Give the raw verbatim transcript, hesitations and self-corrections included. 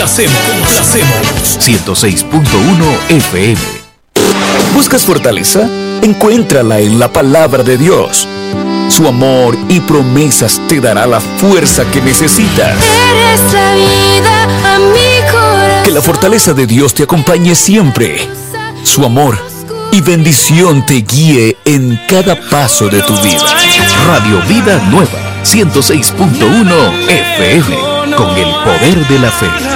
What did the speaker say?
Hacemos, complacemos. ciento seis punto uno F M. ¿Buscas fortaleza? Encuéntrala en la palabra de Dios. Su amor y promesas te dará la fuerza que necesitas. Eres la vida a mi corazón. Que la fortaleza de Dios te acompañe siempre. Su amor y bendición te guíe en cada paso de tu vida. Radio Vida Nueva, ciento seis punto uno F M, con el poder de la fe.